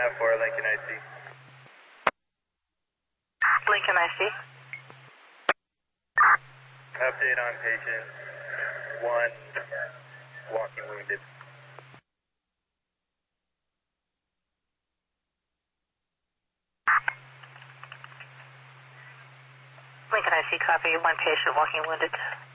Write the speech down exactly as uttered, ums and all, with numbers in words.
five four, Lincoln I C. Lincoln I C. Update on patient one, walking wounded. Lincoln I C, copy. One patient walking wounded.